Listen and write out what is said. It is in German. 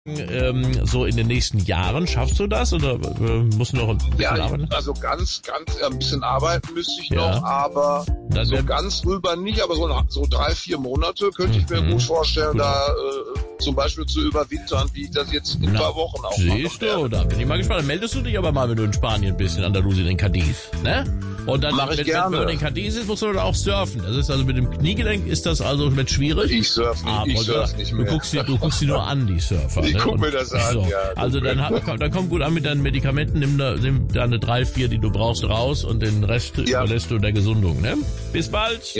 So in den nächsten Jahren, schaffst du das oder musst du noch ein bisschen arbeiten? Also ganz ein bisschen arbeiten müsste ich noch, aber dann so ganz rüber nicht, aber so 3-4 Monate könnte ich mir gut vorstellen, da zum Beispiel zu überwintern, wie ich das jetzt in ein paar Wochen auch mache. Siehst du, da bin ich mal gespannt. Dann meldest du dich aber mal, wenn du in Spanien bist, in Andalusien, in Cadiz, ne? Und dann, wenn du in Cadiz ist, musst du auch surfen. Das ist also mit dem Kniegelenk ist das also wird schwierig. Ich surf nicht mehr. Du guckst sie nur an, die Surfer. Ich guck mir das an, so. ja. Also dann komm gut an mit deinen Medikamenten, nimm deine 3-4, die du brauchst, raus und den Rest überlässt du der Gesundung, ne? Bis bald! Ja.